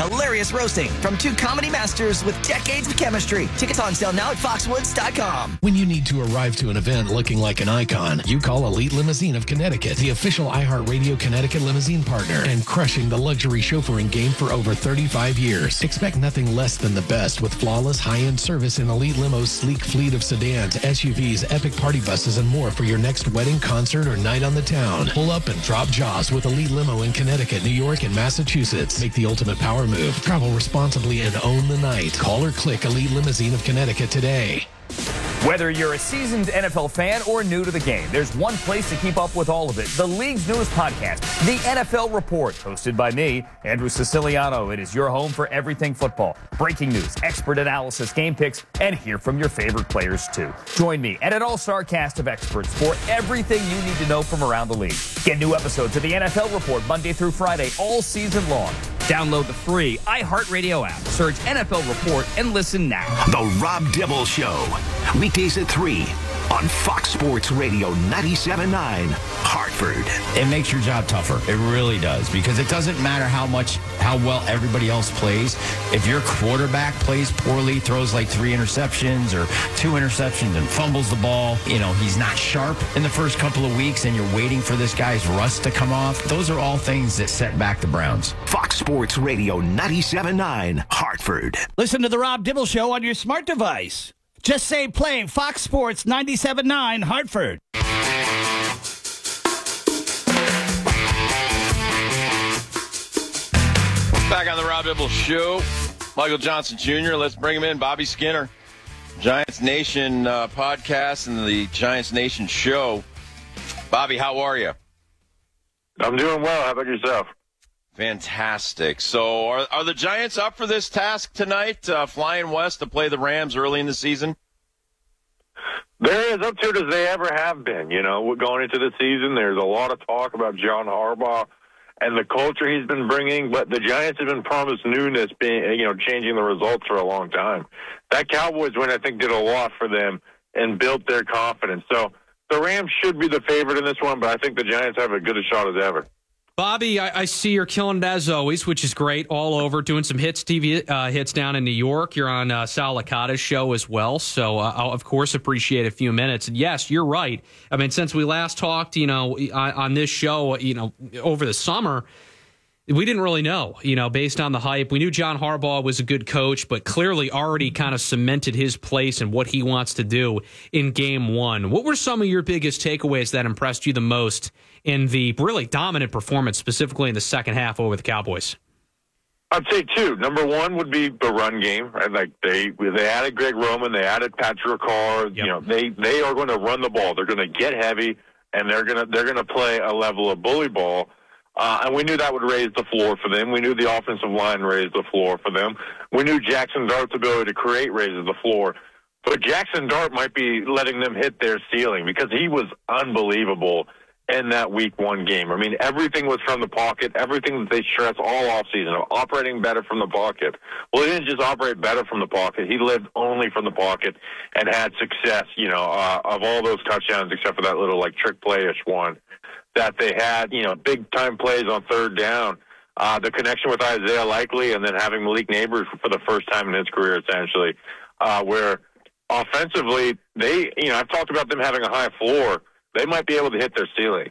hilarious roasting from two comedy masters with decades of chemistry. Tickets on sale now at foxwoods.com. When you need to arrive to an event looking like an icon, you call Elite Limousine of Connecticut, the official iHeartRadio Connecticut limousine partner, and crushing the luxury chauffeuring game for over 35 years. Expect nothing less than the best with flawless high-end service in Elite Limo's sleek fleet of sedans, SUVs, epic party buses, and more for your next wedding, concert, or night on the town. Pull up and drop jaws with Elite Limo in Connecticut, New York, and Massachusetts. Make the ultimate power move. Travel responsibly and own the night. Call or click Elite Limousine of Connecticut today. Whether you're a seasoned NFL fan or new to the game, there's one place to keep up with all of it. The league's newest podcast, The NFL Report, hosted by me, Andrew Siciliano. It is your home for everything football. Breaking news, expert analysis, game picks, and hear from your favorite players, too. Join me and an all-star cast of experts for everything you need to know from around the league. Get new episodes of The NFL Report Monday through Friday all season long. Download the free iHeartRadio app. Search NFL Report and listen now. The Rob Dibble Show. Weekdays at 3 on Fox Sports Radio 97.9, Hartford. It makes your job tougher. It really does. Because it doesn't matter how well everybody else plays. If your quarterback plays poorly, throws like 3 interceptions or 2 interceptions and fumbles the ball, he's not sharp in the first couple of weeks and you're waiting for this guy's rust to come off. Those are all things that set back the Browns. Fox Sports Radio 97.9, Hartford. Listen to the Rob Dibble Show on your smart device. Just say play Fox Sports 97.9 Hartford. Back on the Rob Dibble Show, Michael Johnson Jr. Let's bring him in. Bobby Skinner, Giants Nation podcast and the Giants Nation show. Bobby, how are you? I'm doing well. How about yourself? Fantastic. So are the Giants up for this task tonight, flying west to play the Rams early in the season? They're as up to it as they ever have been. Going into the season, there's a lot of talk about John Harbaugh and the culture he's been bringing, but the Giants have been promised newness, changing the results for a long time. That Cowboys win, I think, did a lot for them and built their confidence. So the Rams should be the favorite in this one, but I think the Giants have as good a shot as ever. Bobby, I see you're killing it as always, which is great, all over, doing some TV hits down in New York. You're on Sal Licata's show as well, so I'll, of course, appreciate a few minutes. And yes, you're right. I mean, since we last talked, on this show, over the summer, we didn't really know, based on the hype. We knew John Harbaugh was a good coach, but clearly already kind of cemented his place and what he wants to do in game one. What were some of your biggest takeaways that impressed you the most in the really dominant performance, specifically in the second half over the Cowboys? I'd say 2. Number 1 would be the run game. Right? Like they added Greg Roman, they added Patrick Carr. Yep. They are going to run the ball. They're going to get heavy, and they're going to play a level of bully ball. And we knew that would raise the floor for them. We knew the offensive line raised the floor for them. We knew Jackson Dart's ability to create raises the floor. But Jackson Dart might be letting them hit their ceiling because he was unbelievable in that Week 1 game. I mean, everything was from the pocket, everything that they stressed all offseason, operating better from the pocket. Well, he didn't just operate better from the pocket. He lived only from the pocket and had success, of all those touchdowns except for that little, trick play-ish one that they had, big-time plays on third down. The connection with Isaiah Likely and then having Malik Neighbors for the first time in his career, essentially, where offensively, I've talked about them having a high floor. They might be able to hit their ceiling.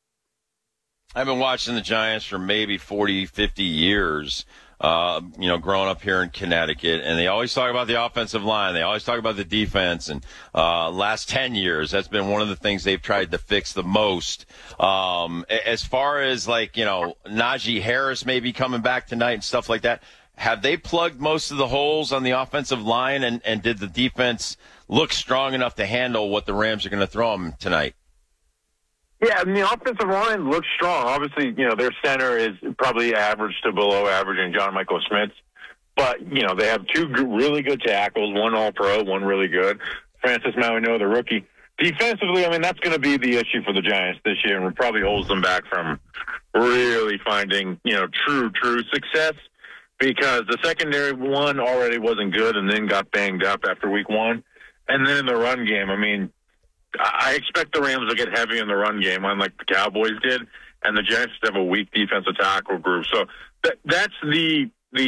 I've been watching the Giants for maybe 40, 50 years, growing up here in Connecticut, and they always talk about the offensive line. They always talk about the defense, and last 10 years, that's been one of the things they've tried to fix the most. As far as, Najee Harris maybe coming back tonight and stuff like that, have they plugged most of the holes on the offensive line, and did the defense look strong enough to handle what the Rams are going to throw them tonight? Yeah, I mean, the offensive line looks strong. Obviously, their center is probably average to below average in John Michael Schmitz. But, they have 2 really good tackles, 1 all-pro, 1 really good. Francis Mauigoa, the rookie. Defensively, I mean, that's going to be the issue for the Giants this year, and it probably holds them back from really finding, true success, because the secondary one already wasn't good and then got banged up after Week 1. And then in the run game, I mean, I expect the Rams to get heavy in the run game, unlike the Cowboys did, and the Giants have a weak defensive tackle group. So that's the issue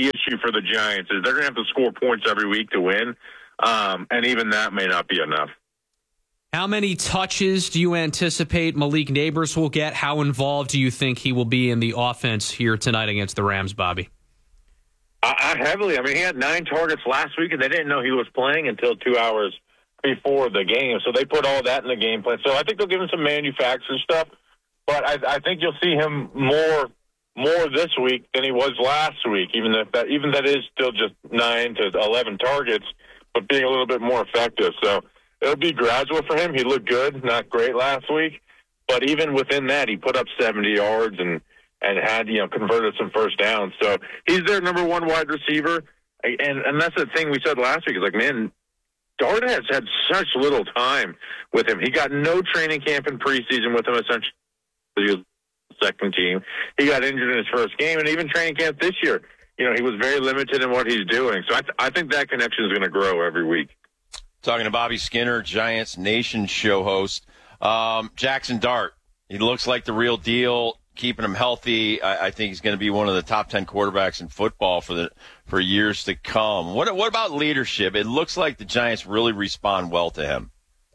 for the Giants is they're going to have to score points every week to win, and even that may not be enough. How many touches do you anticipate Malik Neighbors will get? How involved do you think he will be in the offense here tonight against the Rams, Bobby? Heavily. I mean, he had 9 targets last week, and they didn't know he was playing until 2 hours before the game. So they put all that in the game plan. So I think they'll give him some manufactured stuff, but I think you'll see him more this week than he was last week. Even that is still just 9 to 11 targets, but being a little bit more effective. So it'll be gradual for him. He looked good, not great last week, but even within that, he put up 70 yards and had, converted some first downs. So he's their number one wide receiver. And that's the thing we said last week. Is like, man, Dart has had such little time with him. He got no training camp in preseason with him, essentially. He was second team. He got injured in his first game, and even training camp this year, he was very limited in what he's doing. So I think that connection is going to grow every week. Talking to Bobby Skinner, Giants Nation show host. Jackson Dart, he looks like the real deal. Keeping him healthy, I think he's going to be one of the top 10 quarterbacks in football for years to come. What about leadership? It looks like the Giants really respond well to him.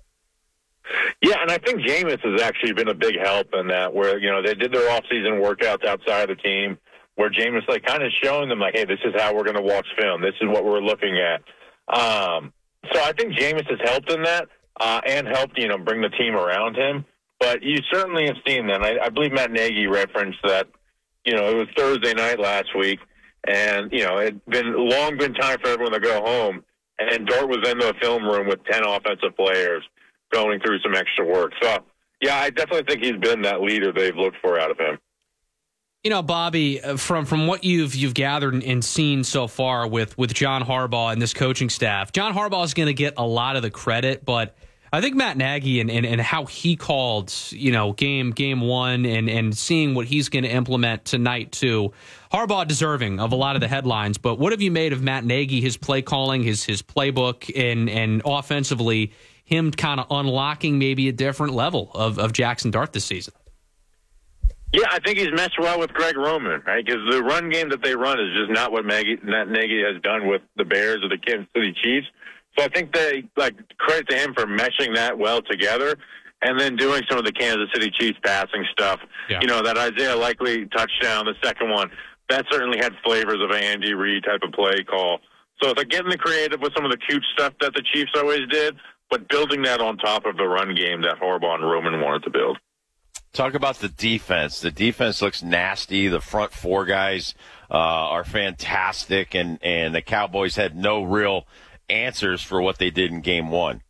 Yeah, and I think Jameis has actually been a big help in that, where they did their off-season workouts outside of the team, where Jameis kind of showing them hey, this is how we're going to watch film. This is what we're looking at. So I think Jameis has helped in that and helped bring the team around him. But you certainly have seen that. I believe Matt Nagy referenced that, it was Thursday night last week, and, it had long been time for everyone to go home. And Dart was in the film room with 10 offensive players going through some extra work. So, yeah, I definitely think he's been that leader they've looked for out of him. Bobby, from what you've gathered and seen so far with John Harbaugh and this coaching staff, John Harbaugh is going to get a lot of the credit, but I think Matt Nagy and how he called, game one and seeing what he's going to implement tonight too. Harbaugh deserving of a lot of the headlines, but what have you made of Matt Nagy, his play calling, his playbook, and offensively, him kind of unlocking maybe a different level of Jackson Dart this season? Yeah, I think he's meshed well with Greg Roman, right? Because the run game that they run is just not what Matt Nagy has done with the Bears or the Kansas City Chiefs. So I think they credit to him for meshing that well together, and then doing some of the Kansas City Chiefs passing stuff. Yeah. That Isaiah Likely touchdown, the second one, that certainly had flavors of an Andy Reid type of play call. So they're getting the creative with some of the cute stuff that the Chiefs always did, but building that on top of the run game that Harbaugh and Roman wanted to build. Talk about the defense. The defense looks nasty. The front four guys are fantastic, and the Cowboys had no real answers for what they did in game one.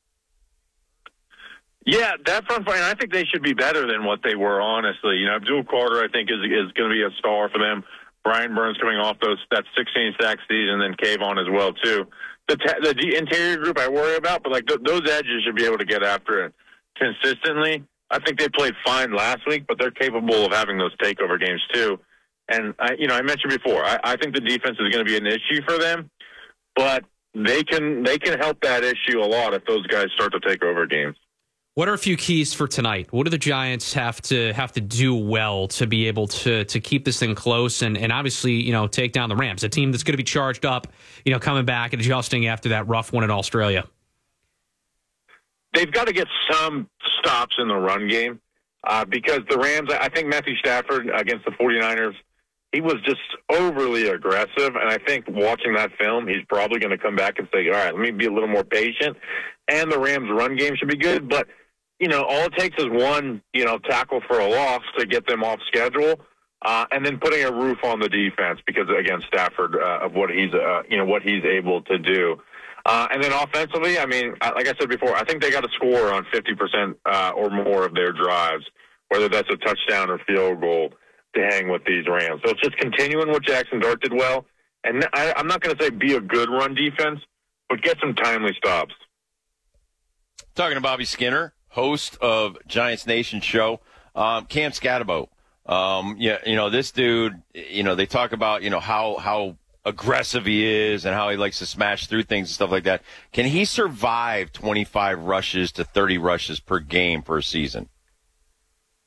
Yeah, that front four, and I think they should be better than what they were, honestly. Abdul Carter, I think, is going to be a star for them. Brian Burns coming off that 16-sack season, and then Kayvon as well, too. The interior group I worry about, but those edges should be able to get after it consistently. I think they played fine last week, but they're capable of having those takeover games too. And I mentioned before, I think the defense is going to be an issue for them, but they can help that issue a lot if those guys start to take over games. What are a few keys for tonight? What do the Giants have to do well to be able to keep this thing close and obviously, take down the Rams, a team that's going to be charged up, coming back and adjusting after that rough one in Australia? They've got to get some stops in the run game because the Rams, I think Matthew Stafford against the 49ers, he was just overly aggressive. And I think watching that film, he's probably going to come back and say, all right, let me be a little more patient. And the Rams' run game should be good. But, all it takes is one, tackle for a loss to get them off schedule. And then putting a roof on the defense because, again, Stafford, of what he's able to do. And then offensively, I mean, like I said before, I think they got to score on 50% or more of their drives, whether that's a touchdown or field goal, to hang with these Rams. So it's just continuing what Jackson Dart did well. And I'm not going to say be a good run defense, but get some timely stops. Talking to Bobby Skinner, host of Giants Nation show, Cam Scatterbo. This dude, they talk about, how aggressive he is and how he likes to smash through things and stuff like that. Can he survive 25 rushes to 30 rushes per game for a season?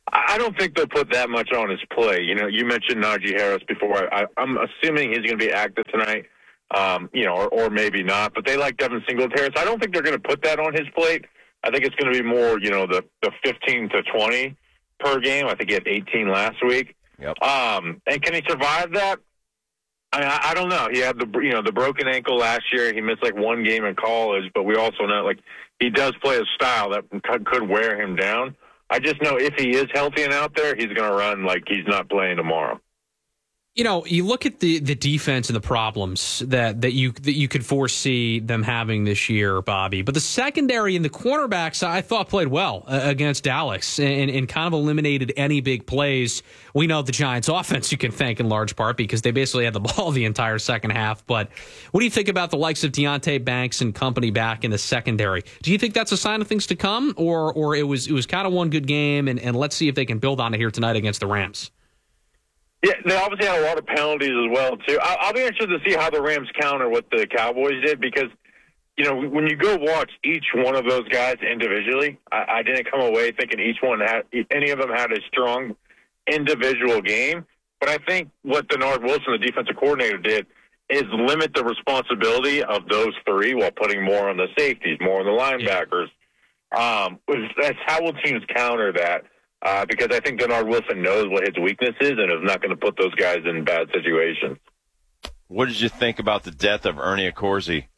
I don't think they'll put that much on his plate. You know, you mentioned Najee Harris before. I'm assuming he's going to be active tonight, or maybe not. But they like Devin Singletary. So I don't think they're going to put that on his plate. I think it's going to be more, the 15 to 20 per game. I think he had 18 last week. Yep. And can he survive that? I don't know. He had the broken ankle last year. He missed like one game in college, but we also know he does play a style that could wear him down. I just know if he is healthy and out there, he's going to run like he's not playing tomorrow. You look at the defense and the problems that you could foresee them having this year, Bobby. But the secondary and the cornerbacks, I thought played well against Dallas and kind of eliminated any big plays. We know the Giants' offense you can thank in large part because they basically had the ball the entire second half. But what do you think about the likes of Deonte Banks and company back in the secondary? Do you think that's a sign of things to come, or it was kind of one good game and let's see if they can build on it here tonight against the Rams? Yeah, they obviously had a lot of penalties as well, too. I'll be interested to see how the Rams counter what the Cowboys did because, when you go watch each one of those guys individually, I didn't come away thinking any of them had a strong individual game. But I think what Denard Wilson, the defensive coordinator, did is limit the responsibility of those three while putting more on the safeties, more on the linebackers. That's how will teams counter that. Because I think Denard Wilson knows what his weakness is and is not going to put those guys in bad situations. What did you think about the death of Ernie Accorsi?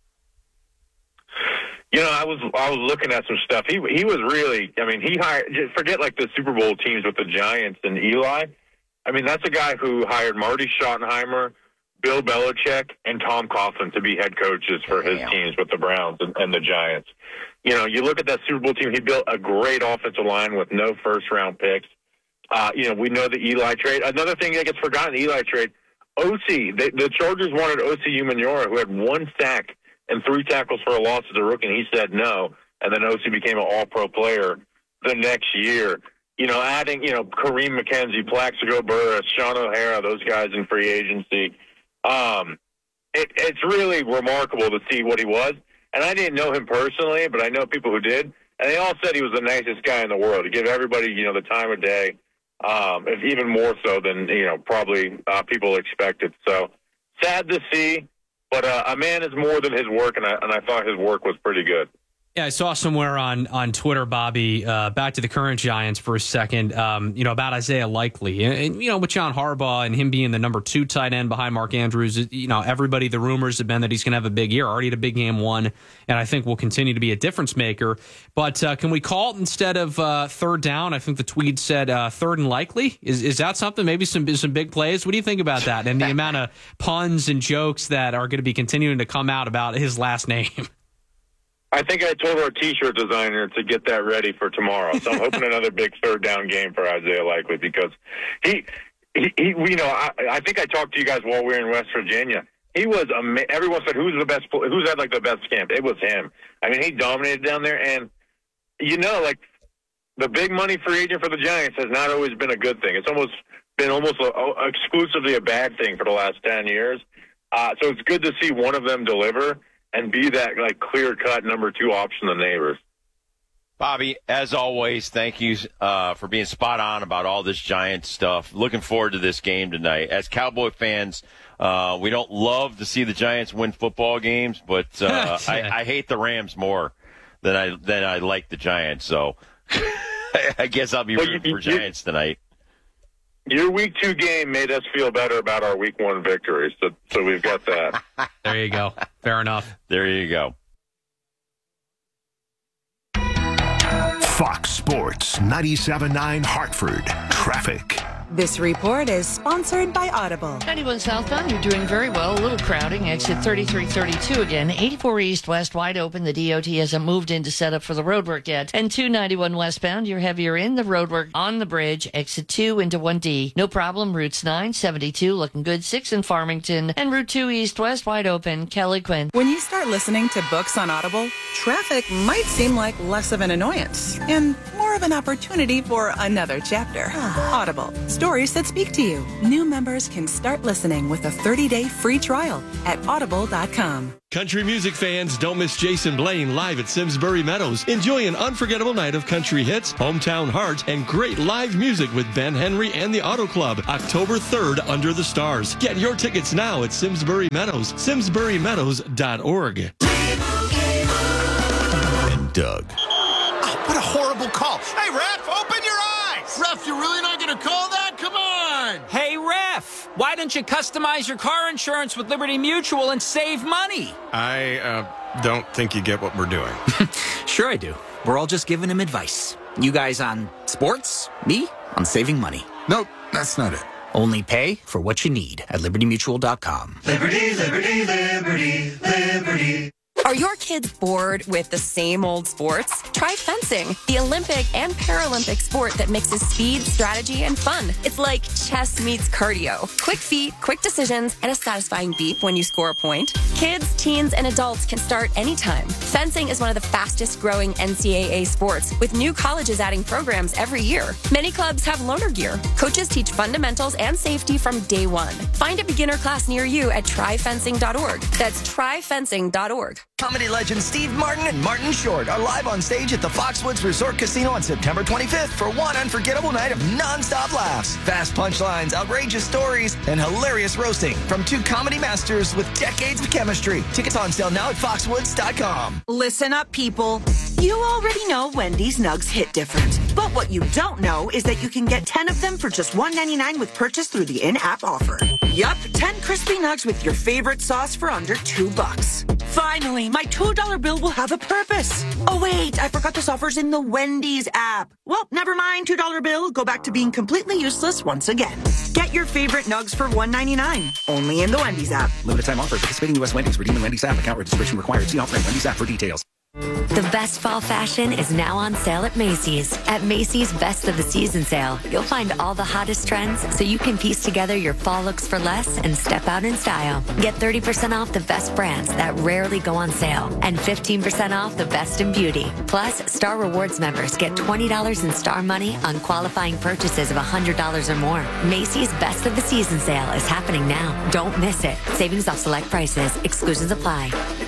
I was looking at some stuff. He was really, he hired, forget like the Super Bowl teams with the Giants and Eli. That's a guy who hired Marty Schottenheimer, Bill Belichick, and Tom Coughlin to be head coaches for his teams with the Browns and the Giants. You look at that Super Bowl team, he built a great offensive line with no first-round picks. We know the Eli trade. Another thing that gets forgotten, the Eli trade, OC, the Chargers wanted OC Umenyiora, who had 1 sack and 3 tackles for a loss as a rookie, and he said no. And then OC became an all-pro player the next year. Adding, Kareem McKenzie, Plaxico Burress, Sean O'Hara, those guys in free agency. It's really remarkable to see what he was. And I didn't know him personally, but I know people who did. And they all said he was the nicest guy in the world. To give everybody, the time of day, if even more so than, probably people expected. So sad to see, but a man is more than his work, and I thought his work was pretty good. Yeah, I saw somewhere on Twitter, Bobby, back to the current Giants for a second, about Isaiah Likely. And with John Harbaugh and him being the number 2 tight end behind Mark Andrews, everybody, the rumors have been that he's going to have a big year. Already had a big game 1, and I think will continue to be a difference maker. But can we call it instead of third down? I think the tweet said third and likely. Is that something? Maybe some big plays? What do you think about that? And the amount of puns and jokes that are going to be continuing to come out about his last name. I think I told our T-shirt designer to get that ready for tomorrow. So I'm hoping another big third down game for Isaiah Likely because he I think I talked to you guys while we were in West Virginia. He was everyone said who's had like the best camp. It was him. He dominated down there, and the big money free agent for the Giants has not always been a good thing. It's been exclusively a bad thing for the last 10 years. So it's good to see one of them deliver and be that clear-cut number 2 option to neighbors. Bobby, as always, thank you for being spot on about all this Giants stuff. Looking forward to this game tonight. As Cowboy fans, we don't love to see the Giants win football games, but I hate the Rams more than I like the Giants. So I guess I'll be rooting for Giants tonight. Your Week 2 game made us feel better about our Week 1 victory, so we've got that. There you go. Fair enough. There you go. Fox Sports 97.9 Hartford. Traffic. This report is sponsored by Audible. 91 southbound, you're doing very well. A little crowding. Exit 3332 again. 84 east-west, wide open. The DOT hasn't moved in to set up for the roadwork yet. And 291 westbound, you're heavier in the roadwork on the bridge. Exit 2 into 1D. No problem. Routes 9, 72, looking good. 6 in Farmington. And Route 2 east-west, wide open. Kelly Quinn. When you start listening to books on Audible, traffic might seem like less of an annoyance and more more of an opportunity for another chapter. Audible, stories that speak to you. New members can start listening with a 30-day free trial at audible.com. Country music fans, don't miss Jason Blaine live at Simsbury Meadows. Enjoy an unforgettable night of country hits, hometown heart, and great live music with Ben Henry and the Auto Club. October 3rd, under the stars. Get your tickets now at Simsbury Meadows, simsburymeadows.org. And Doug. Oh, what a horrible call. Hey, ref, open your eyes. Ref, you're really not going to call that? Come on. Hey, ref, why don't you customize your car insurance with Liberty Mutual and save money? I don't think you get what we're doing. Sure I do. We're all just giving him advice. You guys on sports, me on saving money. Nope, that's not it. Only pay for what you need at libertymutual.com. Liberty, liberty, liberty, liberty. Are your kids bored with the same old sports? Try fencing, the Olympic and Paralympic sport that mixes speed, strategy, and fun. It's like chess meets cardio. Quick feet, quick decisions, and a satisfying beep when you score a point. Kids, teens, and adults can start anytime. Fencing is one of the fastest growing NCAA sports, with new colleges adding programs every year. Many clubs have loaner gear. Coaches teach fundamentals and safety from day one. Find a beginner class near you at tryfencing.org. That's tryfencing.org. Comedy legends Steve Martin and Martin Short are live on stage at the Foxwoods Resort Casino on September 25th for one unforgettable night of non-stop laughs, fast punchlines, outrageous stories, and hilarious roasting from two comedy masters with decades of chemistry. Tickets on sale now at foxwoods.com. Listen up, people. You already know Wendy's Nugs hit different. But what you don't know is that you can get 10 of them for just $1.99 with purchase through the in-app offer. Yup, 10 crispy nugs with your favorite sauce for under $2. Finally, my $2 bill will have a purpose. Oh, wait, I forgot this offer's in the Wendy's app. Well, never mind, $2 bill. Go back to being completely useless once again. Get your favorite nugs for $1.99. Only in the Wendy's app. Limited time offer. Participating U.S. Wendy's. Redeem the Wendy's app. Account registration required. See offering Wendy's app for details. The best fall fashion is now on sale at Macy's. At Macy's Best of the Season sale, you'll find all the hottest trends so you can piece together your fall looks for less and step out in style. Get 30% off the best brands that rarely go on sale and 15% off the best in beauty. Plus, Star Rewards members get $20 in Star money on qualifying purchases of $100 or more. Macy's Best of the Season sale is happening now. Don't miss it. Savings off select prices. Exclusions apply.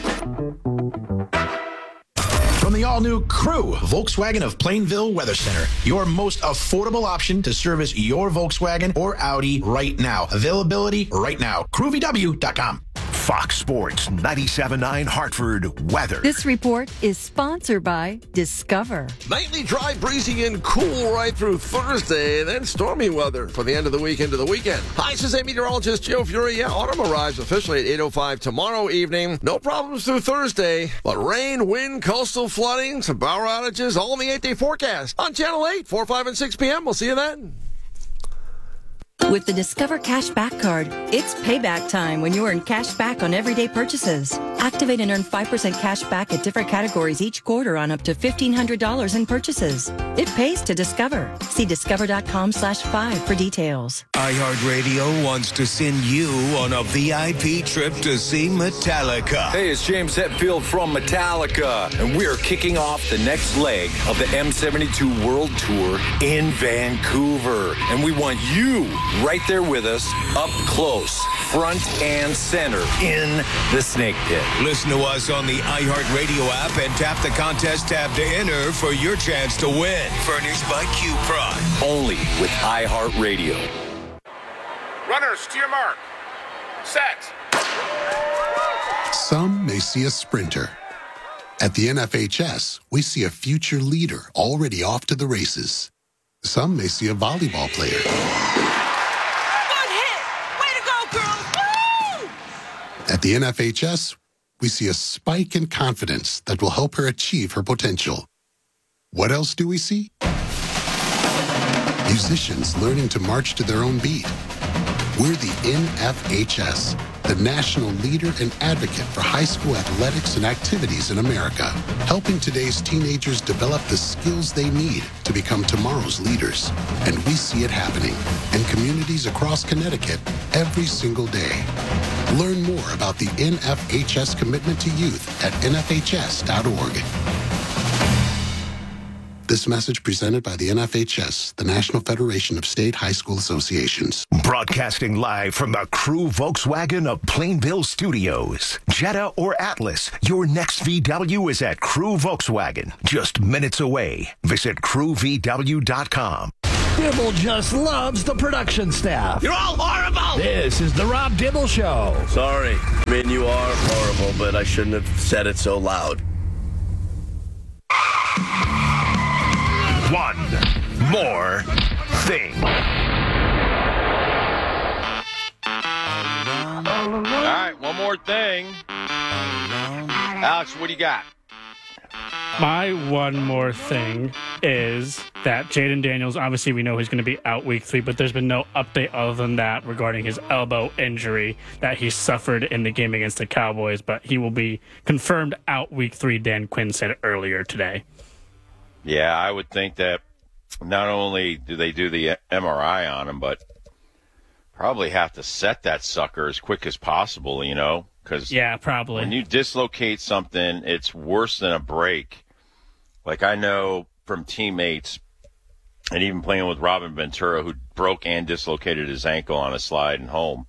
From the all-new Crew, Volkswagen of Plainville Weather Center, your most affordable option to service your Volkswagen or Audi right now. Availability right now. CrewVW.com. Fox Sports 97.9 Hartford weather. This report is sponsored by Discover. Nightly dry, breezy, and cool right through Thursday, then stormy weather for the end of the week into the weekend. Hi, says meteorologist Joe Fury. Yeah, autumn arrives officially at 8:05 tomorrow evening. No problems through Thursday, but rain, wind, coastal flooding, some power outages, all in the 8-day forecast on Channel 8, 4, 5, and 6 p.m. We'll see you then. With the Discover Cash Back Card, it's payback time when you earn cash back on everyday purchases. Activate and earn 5% cash back at different categories each quarter on up to $1,500 in purchases. It pays to Discover. See discover.com/5 for details. iHeartRadio wants to send you on a VIP trip to see Metallica. Hey, it's James Hetfield from Metallica, and we're kicking off the next leg of the M72 World Tour in Vancouver. And we want you right there with us, up close, front and center, in the Snake Pit. Listen to us on the iHeartRadio app and tap the contest tab to enter for your chance to win. Furnished by Q Prime. Only with iHeartRadio. Runners to your mark. Set. Some may see a sprinter. At the NFHS, we see a future leader already off to the races. Some may see a volleyball player. Good hit! Way to go, girls! Woo! At the NFHS, we see a spike in confidence that will help her achieve her potential. What else do we see? Musicians learning to march to their own beat. We're the NFHS, the national leader and advocate for high school athletics and activities in America, helping today's teenagers develop the skills they need to become tomorrow's leaders. And we see it happening in communities across Connecticut every single day. Learn more about the NFHS commitment to youth at nfhs.org. This message presented by the NFHS, the National Federation of State High School Associations. Broadcasting live from the Crew Volkswagen of Plainville Studios. Jetta or Atlas, your next VW is at Crew Volkswagen. Just minutes away. Visit crewvw.com. Dibble just loves the production staff. You're all horrible! This is the Rob Dibble Show. Sorry. I mean, you are horrible, but I shouldn't have said it so loud. One more thing. All right, one more thing. Alex, what do you got? My one more thing is that Jaden Daniels, obviously we know he's going to be out week 3, but there's been no update other than that regarding his elbow injury that he suffered in the game against the Cowboys, but he will be confirmed out week 3, Dan Quinn said earlier today. Yeah, I would think that not only do they do the MRI on him, but probably have to set that sucker as quick as possible, you know? Because yeah, probably. When you dislocate something, it's worse than a break. Like I know from teammates, and even playing with Robin Ventura, who broke and dislocated his ankle on a slide and home,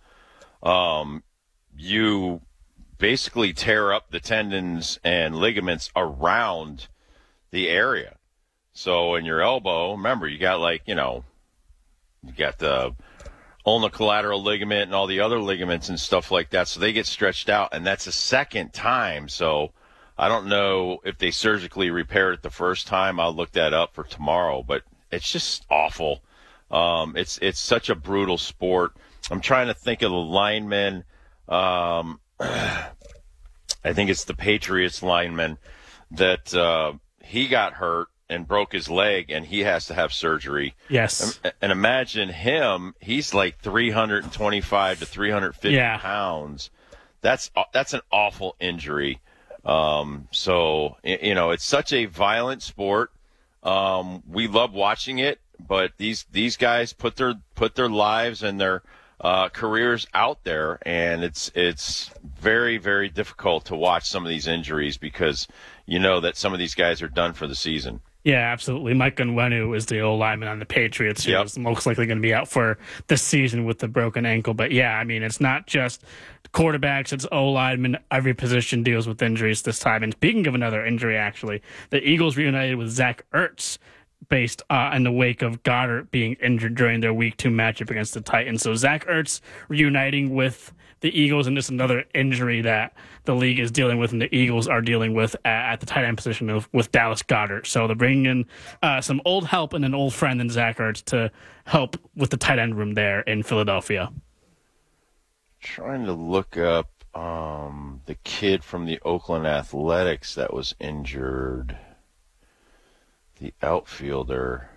you basically tear up the tendons and ligaments around the area. So in your elbow, remember, you got you got the ulnar collateral ligament and all the other ligaments and stuff like that. So they get stretched out, and that's a second time. So I don't know if they surgically repaired it the first time. I'll look that up for tomorrow, but it's just awful. It's such a brutal sport. I'm trying to think of the linemen. I think it's the Patriots lineman that he got hurt and broke his leg, and he has to have surgery. Yes. And imagine him, he's like 325 to 350 pounds. That's an awful injury. So, it's such a violent sport. We love watching it, but these guys put their lives and their careers out there, and it's very, very difficult to watch some of these injuries because you know that some of these guys are done for the season. Yeah, absolutely. Mike Onwenu is the old lineman on the Patriots who is most likely going to be out for the season with the broken ankle. But, yeah, I mean, it's not just quarterbacks, it's O-linemen. Every position deals with injuries this time. And speaking of another injury, actually, the Eagles reunited with Zach Ertz based in the wake of Goddard being injured during their Week 2 matchup against the Titans. So Zach Ertz reuniting with the Eagles, and just another injury that the league is dealing with and the Eagles are dealing with at the tight end position with Dallas Goedert. So they're bringing in some old help and an old friend in Zach Ertz to help with the tight end room there in Philadelphia. Trying to look up the kid from the Oakland Athletics that was injured. The outfielder.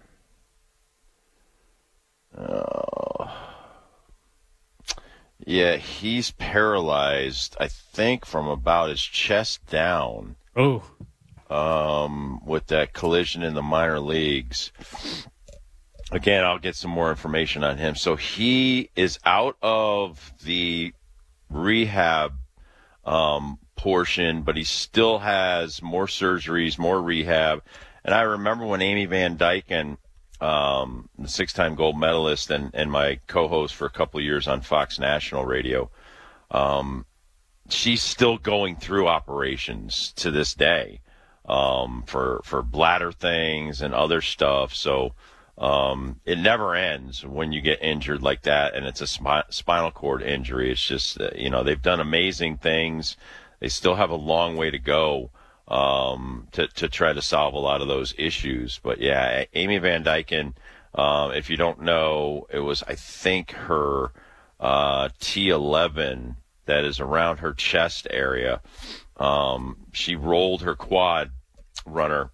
Yeah, he's paralyzed, I think, from about his chest down. Oh. With that collision in the minor leagues. Again, I'll get some more information on him. So he is out of the rehab portion, but he still has more surgeries, more rehab. And I remember when Amy Van Dyken, the 6-time gold medalist and my co-host for a couple of years on Fox National Radio, she's still going through operations to this day for bladder things and other stuff. So it never ends when you get injured like that, and it's a spinal cord injury. It's just, they've done amazing things. They still have a long way to go to try to solve a lot of those issues. But yeah, Amy Van Dyken, if you don't know, it was, I think, her T11 that is around her chest area. She rolled her quad runner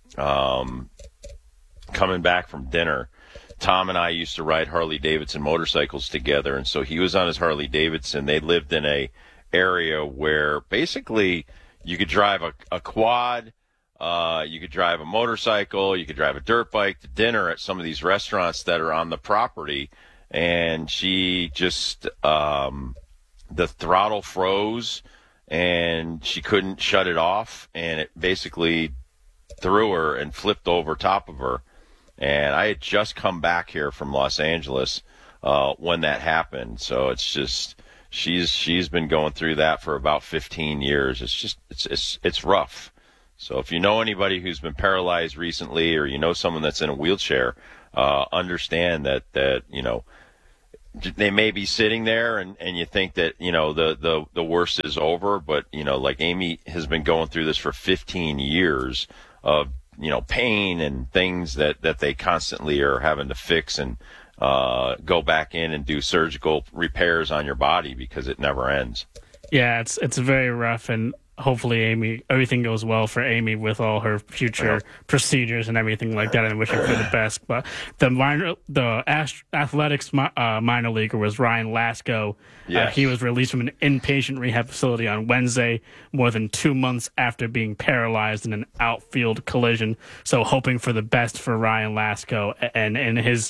coming back from dinner. Tom and I used to ride Harley-Davidson motorcycles together, and so he was on his Harley-Davidson. They lived in a area where basically you could drive a quad, you could drive a motorcycle, you could drive a dirt bike to dinner at some of these restaurants that are on the property. And she just, the throttle froze and she couldn't shut it off. And it basically through her and flipped over top of her. And I had just come back here from Los Angeles when that happened. So it's just she's been going through that for about 15 years. It's rough. So if you know anybody who's been paralyzed recently, or you know someone that's in a wheelchair, understand that they may be sitting there and you think that, the worst is over, but, like Amy has been going through this for 15 years of, pain and things that they constantly are having to fix and go back in and do surgical repairs on your body because it never ends. Yeah, it's very rough, and hopefully everything goes well for Amy with all her future procedures and everything like that, and wishing for the best. But the athletics minor leaguer was Ryan Lasko. Yes. He was released from an inpatient rehab facility on Wednesday, more than 2 months after being paralyzed in an outfield collision. So hoping for the best for Ryan Lasko and in his,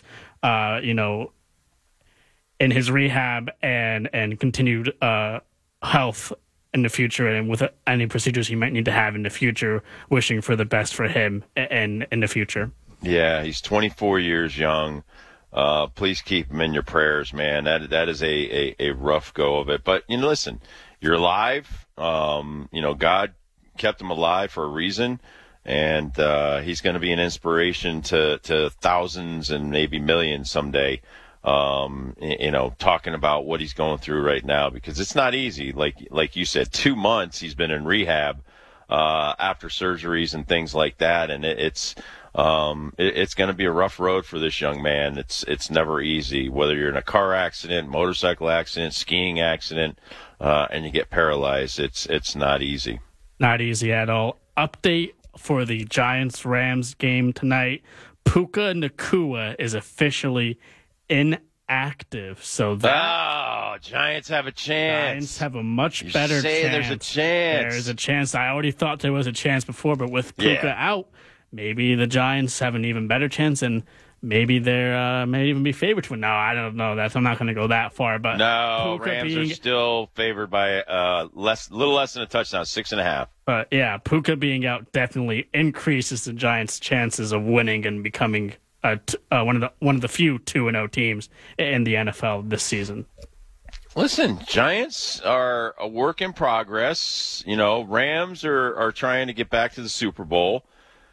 in his rehab and continued health in the future, and with any procedures he might need to have in the future, wishing for the best for him and in the future. Yeah, he's 24 years young. Please keep him in your prayers, man. That is a rough go of it. But, listen, you're alive. God kept him alive for a reason, and he's going to be an inspiration to thousands and maybe millions someday. Talking about what he's going through right now, because it's not easy. Like you said, 2 months he's been in rehab after surgeries and things like that, and it's going to be a rough road for this young man. It's never easy, whether you're in a car accident, motorcycle accident, skiing accident, and you get paralyzed. It's not easy. Not easy at all. Update for the Giants-Rams game tonight. Puka Nacua is officially inactive, so that Giants have a chance. Giants have a much better chance. There's a chance. There's a chance. I already thought there was a chance before, but with Puka out, maybe the Giants have an even better chance, and maybe they're may even be favored to win. No, I don't know that. I'm not going to go that far, but no, Puka Rams are still favored by little less than a touchdown, 6.5. But yeah, Puka being out definitely increases the Giants' chances of winning and becoming one of the few 2-0 teams in the NFL this season. Listen, Giants are a work in progress. Rams are trying to get back to the Super Bowl.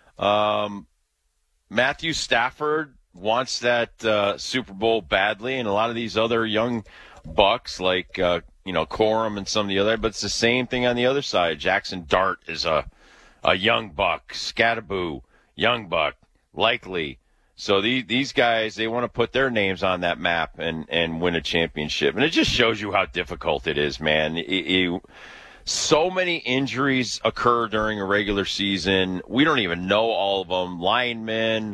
Matthew Stafford wants that Super Bowl badly, and a lot of these other young bucks like Corum and some of the other. But it's the same thing on the other side. Jackson Dart is a young buck. Scatterboo, young buck, likely. So these guys, they want to put their names on that map and win a championship. And it just shows you how difficult it is, man. So many injuries occur during a regular season. We don't even know all of them. Linemen,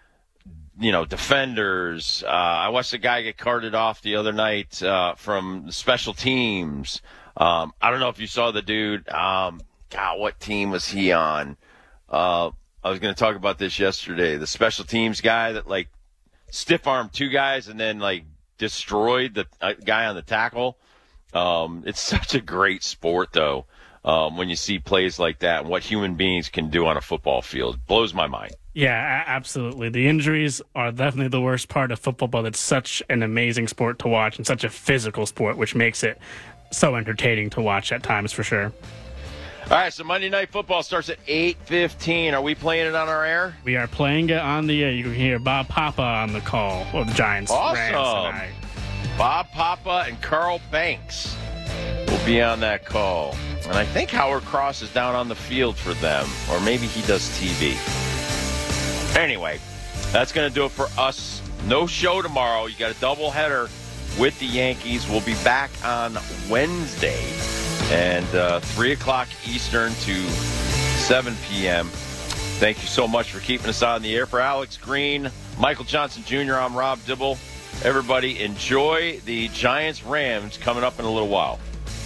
defenders. I watched a guy get carted off the other night from special teams. I don't know if you saw the dude. What team was he on? I was going to talk about this yesterday. The special teams guy that stiff-armed two guys and then destroyed the guy on the tackle. It's such a great sport, though, when you see plays like that and what human beings can do on a football field. It blows my mind. Yeah, absolutely. The injuries are definitely the worst part of football, but it's such an amazing sport to watch and such a physical sport, which makes it so entertaining to watch at times for sure. All right, so Monday Night Football starts at 8:15. Are we playing it on our air? We are playing it on the air. You can hear Bob Papa on the call of the Giants. Awesome. Bob Papa and Carl Banks will be on that call. And I think Howard Cross is down on the field for them, or maybe he does TV. Anyway, that's going to do it for us. No show tomorrow. You got a doubleheader with the Yankees. We'll be back on Wednesday. And 3 o'clock Eastern to 7 p.m. Thank you so much for keeping us on the air. For Alex Green, Michael Johnson Jr., I'm Rob Dibble. Everybody enjoy the Giants-Rams coming up in a little while.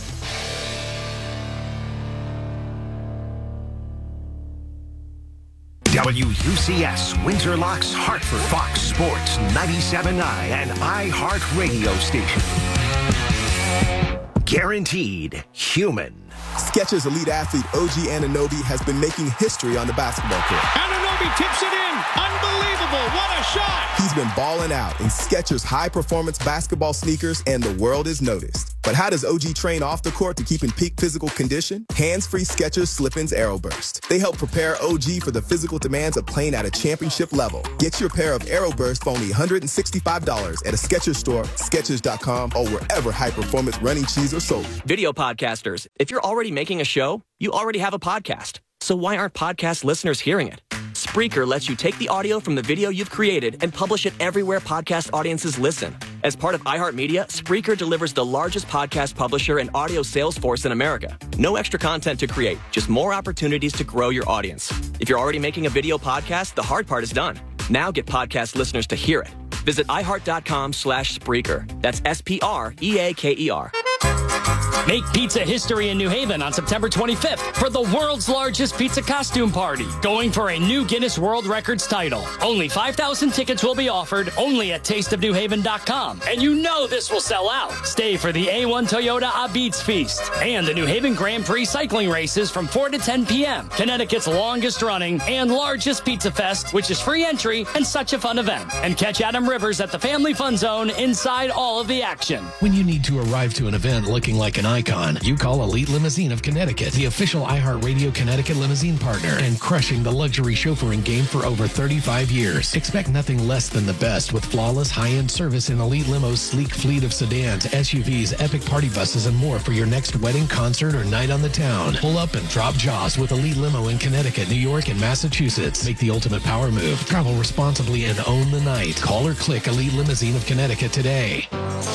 WUCS Windsor Locks Hartford Fox Sports 97.9 and iHeart Radio Station. Guaranteed human. Skechers elite athlete OG Anunoby has been making history on the basketball court. Anunoby tips it in. Unbelievable. What a shot. He's been balling out in Skechers high-performance basketball sneakers, and the world is noticed. But how does OG train off the court to keep in peak physical condition? Hands-free Skechers Slip-ins AeroBurst. They help prepare OG for the physical demands of playing at a championship level. Get your pair of AeroBurst for only $165 at a Skechers store, Skechers.com, or wherever high-performance running shoes are sold. Video podcasters, if you're already making a show, you already have a podcast. So why aren't podcast listeners hearing it? Spreaker lets you take the audio from the video you've created and publish it everywhere podcast audiences listen. As part of iHeartMedia, Spreaker delivers the largest podcast publisher and audio sales force in America. No extra content to create, just more opportunities to grow your audience. If you're already making a video podcast, the hard part is done. Now get podcast listeners to hear it. Visit iHeart.com/Spreaker. That's SPREAKER. Make pizza history in New Haven on September 25th for the world's largest pizza costume party, going for a new Guinness World Records title. Only 5,000 tickets will be offered, only at tasteofnewhaven.com. And you know this will sell out. Stay for the A1 Toyota Abitz Feast and the New Haven Grand Prix cycling races from 4 to 10 p.m. Connecticut's longest running and largest pizza fest, which is free entry and such a fun event. And catch Adam Rivers at the Family Fun Zone inside all of the action. When you need to arrive to an event looking like an icon, you call Elite Limousine of Connecticut, the official iHeartRadio Connecticut limousine partner, and crushing the luxury chauffeuring game for over 35 years. Expect nothing less than the best with flawless high-end service in Elite Limo's sleek fleet of sedans, SUVs, epic party buses, and more for your next wedding, concert, or night on the town. Pull up and drop jaws with Elite Limo in Connecticut, New York, and Massachusetts. Make the ultimate power move. Travel responsibly and own the night. Call or click Elite Limousine of Connecticut today.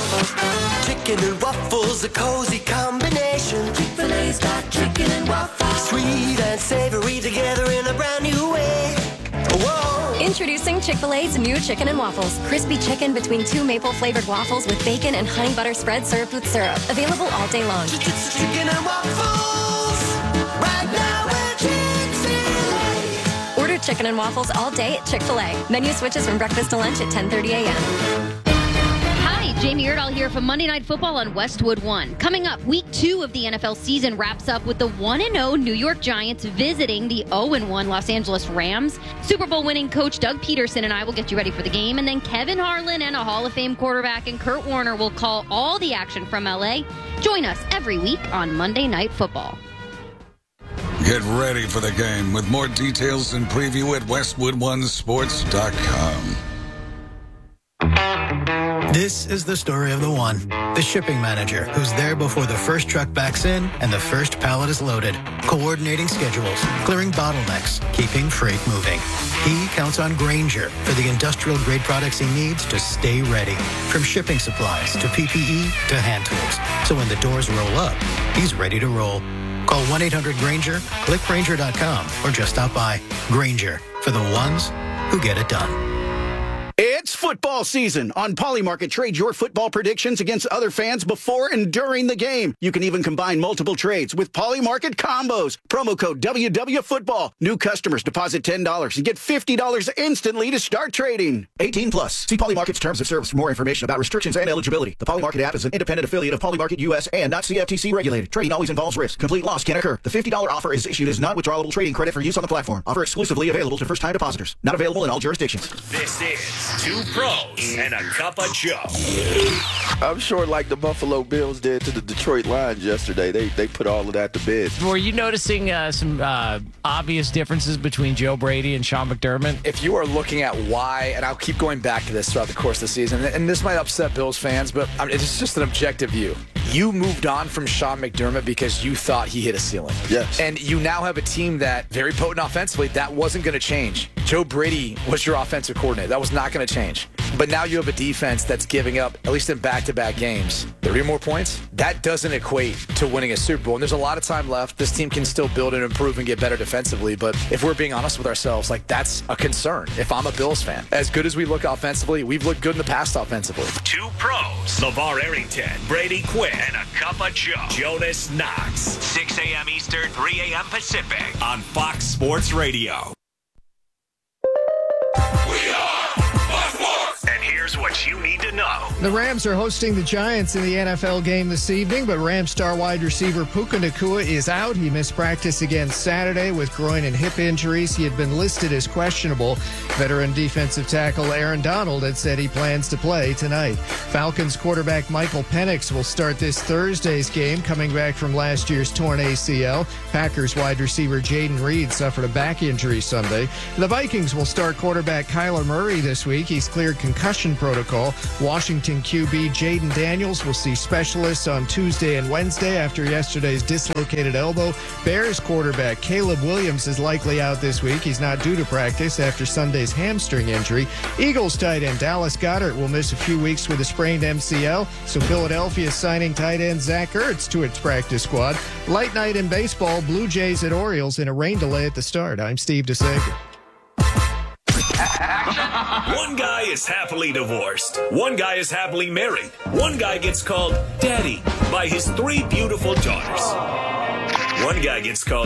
Chicken and waffles, a cozy combination. Chick-fil-A's got chicken and waffles. Sweet and savory together in a brand new way. Whoa. Introducing Chick-fil-A's new chicken and waffles. Crispy chicken between 2 maple-flavored waffles with bacon and honey butter spread served with syrup. Available all day long. Chicken and waffles. Right now at Chick-fil-A. Order chicken and waffles all day at Chick-fil-A. Menu switches from breakfast to lunch at 10:30 a.m. Jamie Erdahl here from Monday Night Football on Westwood One. Coming up, week 2 of the NFL season wraps up with the 1-0 New York Giants visiting the 0-1 Los Angeles Rams. Super Bowl winning coach Doug Peterson and I will get you ready for the game. And then Kevin Harlan and a Hall of Fame quarterback and Kurt Warner will call all the action from LA. Join us every week on Monday Night Football. Get ready for the game with more details and preview at WestwoodOneSports.com. This is the story of the one, the shipping manager, who's there before the first truck backs in and the first pallet is loaded, coordinating schedules, clearing bottlenecks, keeping freight moving. He counts on Grainger for the industrial-grade products he needs to stay ready, from shipping supplies to PPE to hand tools. So when the doors roll up, he's ready to roll. Call 1-800-GRAINGER, click Grainger.com, or just stop by. Grainger, for the ones who get it done. It's football season. On Polymarket, trade your football predictions against other fans before and during the game. You can even combine multiple trades with Polymarket combos. Promo code WWFootball. New customers deposit $10 and get $50 instantly to start trading. 18 plus. See Polymarket's terms of service for more information about restrictions and eligibility. The Polymarket app is an independent affiliate of Polymarket US and not CFTC regulated. Trading always involves risk. Complete loss can occur. The $50 offer is issued as non-withdrawable trading credit for use on the platform. Offer exclusively available to first-time depositors. Not available in all jurisdictions. This is Two Pros and a Cup of Joe. I'm sure like the Buffalo Bills did to the Detroit Lions yesterday, they put all of that to bed. Were you noticing some obvious differences between Joe Brady and Sean McDermott? If you are looking at why, and I'll keep going back to this throughout the course of the season, and this might upset Bills fans, but it's just an objective view. You moved on from Sean McDermott because you thought he hit a ceiling. Yes. And you now have a team that, very potent offensively, that wasn't going to change. Joe Brady was your offensive coordinator. That was not going to change. But now you have a defense that's giving up, at least in back-to-back games, 30 more points. That doesn't equate to winning a Super Bowl. And there's a lot of time left. This team can still build and improve and get better defensively. But if we're being honest with ourselves, like, that's a concern if I'm a Bills fan. As good as we look offensively, we've looked good in the past offensively. Two Pros, LeVar Arrington, Brady Quinn, and a Cup of Joe, Jonas Knox. 6 a.m. Eastern, 3 a.m. Pacific on Fox Sports Radio. We are Fox Sports. And here's Here's what you need to know. The Rams are hosting the Giants in the NFL game this evening, but Rams star wide receiver Puka Nacua is out. He missed practice again Saturday with groin and hip injuries. He had been listed as questionable. Veteran defensive tackle Aaron Donald had said he plans to play tonight. Falcons quarterback Michael Penix will start this Thursday's game, coming back from last year's torn ACL. Packers wide receiver Jaden Reed suffered a back injury Sunday. The Vikings will start quarterback Kyler Murray this week. He's cleared concussion protocol. Washington QB Jaden Daniels will see specialists on Tuesday and Wednesday after yesterday's dislocated elbow. Bears quarterback Caleb Williams is likely out this week. He's not due to practice after Sunday's hamstring injury. Eagles tight end Dallas Goedert will miss a few weeks with a sprained MCL, so Philadelphia is signing tight end Zach Ertz to its practice squad. Late night in baseball, Blue Jays at Orioles in a rain delay at the start. I'm Steve DeSager. One guy is happily divorced. One guy is happily married. One guy gets called Daddy by his 3 beautiful daughters. One guy gets called